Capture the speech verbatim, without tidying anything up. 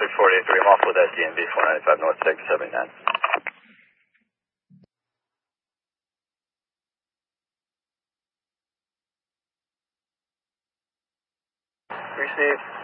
six four eight three, I'm off with that D N B four ninety-five North six seventy-nine. Received.